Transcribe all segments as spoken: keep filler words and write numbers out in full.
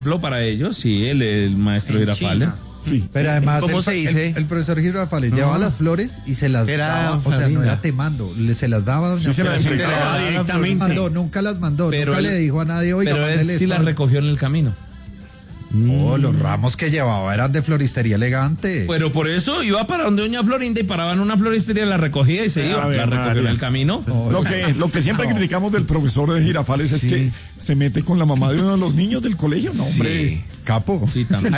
Para ellos, sí, el, el maestro Girafales. Sí. Pero además ¿Cómo el, se dice? El, el profesor Girafales no. llevaba las flores y se las era daba, o sea, no era temando, le, se las daba. Sí, se las entregaba directamente. Mandó, nunca las mandó, pero nunca él, le dijo a nadie, oiga, pero él sí las recogió en el camino. No, mm. los ramos que llevaba eran de floristería elegante. Pero por eso iba para donde doña Florinda y paraba en una floristería, la recogía y se iba, la recogió en el camino. No, lo que lo que siempre no. criticamos del profesor de Girafales sí. es que se mete con la mamá de uno de los niños del colegio, no, hombre. Sí. Capo. Sí, también.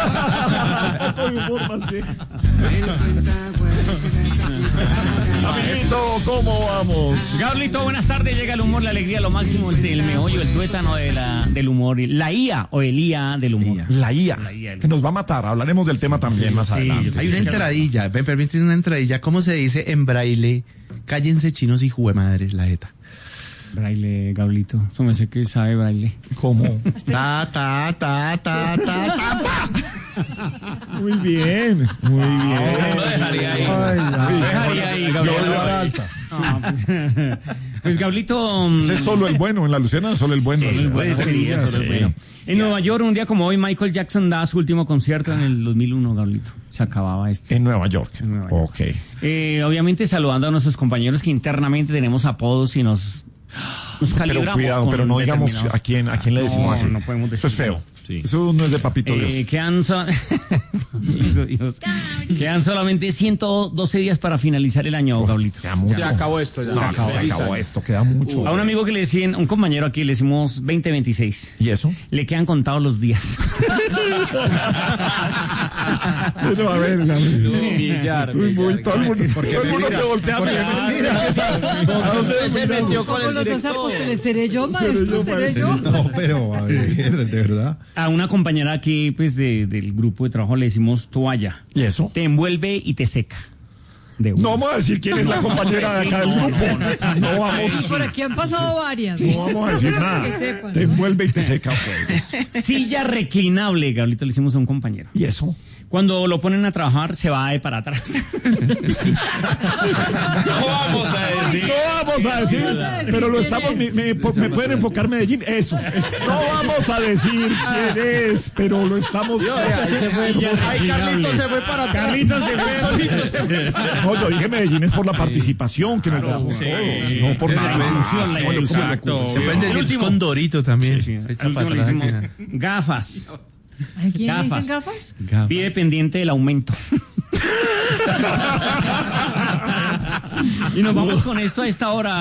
Amiguito, ¿cómo vamos? Gablito, buenas tardes. Llega el humor, la alegría, lo máximo, el meollo, el tuétano de la, del humor. La I A o el I A del humor. La I A, la I A que nos va a matar. Hablaremos del tema también sí, más sí, adelante. Hay una entradilla, me permiten una entradilla. ¿Cómo se dice en braille? Cállense chinos y juemadres, la jeta. Braille, Gablito. Eso me sé que sabe braille. ¿Cómo? Ta, ta, ta, ta, ta, ta, ta. Muy bien, muy bien. Lo dejaría ahí. Lo dejaría ahí, Gablito. No, pues, pues Gablito. Ese es solo el bueno, en la Luciana solo el bueno. Sí, el bueno sería, solo el bueno. En Nueva York, un día como hoy, Michael Jackson da su último concierto en el dos mil uno, Gablito. Se acababa este. En Nueva York. En Nueva York. Ok. Eh, obviamente saludando a nuestros compañeros que internamente tenemos apodos y nos, nos calibramos. Pero cuidado, pero no digamos a quién, a quién le decimos no, así. No podemos decir. Eso es feo. Sí. Eso no es de papito Dios. Eh, quedan, so Dios. quedan solamente ciento doce días para finalizar el año, Gablito. Se acabó esto ya. No, se acabó, se acabó esto, queda mucho. A un amigo que le decían, un compañero aquí, le decimos veinte veintiséis. ¿Y eso? Le quedan contados los días. Pero a ver, la Millar, Uy, muy todo el mundo, porque todo el mundo se voltea a mirar. Se metió con el los dos apóstoles, ¿seré yo, maestro? ¿Seré yo? No, pero a ver, de verdad. A una compañera aquí, pues, de, del grupo de trabajo le decimos toalla. ¿Y eso? Te envuelve y te seca. De no vamos a decir quién es la compañera de acá del grupo. No, no, no vamos. Por aquí han pasado varias. No vamos a decir nada. Te envuelve y te seca. Pues. Silla reclinable, Gablito, le hicimos a un compañero. ¿Y eso? Cuando lo ponen a trabajar, se va de para atrás. No vamos a decir. No vamos a decir. Pero lo estamos. Me, me, me pueden enfocar Medellín. Eso. No vamos a decir quién es, pero lo estamos. Ahí se fue. Ahí Carlitos se fue para atrás. Carlitos se fue. No, yo dije Medellín es por la participación que nos damos sí, todos. No por la nada. inclusión, la inclusión. Exacto. Se pueden decir con Dorito también. Sí, sí. Gafas. ¿A quién gafas. dicen gafas? Gafas. Pide pendiente del aumento. Y nos vamos con esto a esta hora.